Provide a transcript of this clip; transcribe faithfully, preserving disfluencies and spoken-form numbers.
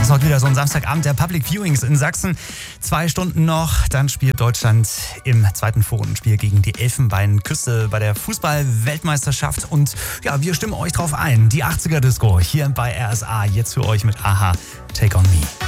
ist heute wieder so ein Samstagabend der Public Viewings in Sachsen. Zwei Stunden noch, dann spielt Deutschland im zweiten Vorrundenspiel gegen die Elfenbeinküste bei der Fußball-Weltmeisterschaft. Und ja, wir stimmen euch drauf ein. Die achtziger Disco hier bei R S A, jetzt für euch mit a-ha, Take On Me.